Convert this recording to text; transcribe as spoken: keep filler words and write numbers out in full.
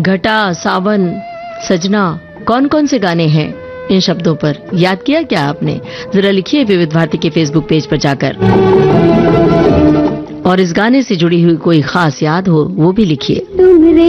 घटा, सावन, सजना, कौन कौन से गाने हैं इन शब्दों पर? याद किया क्या आपने? जरा लिखिए विविध भारती के फेसबुक पेज पर जाकर, और इस गाने से जुड़ी हुई कोई खास याद हो वो भी लिखिए।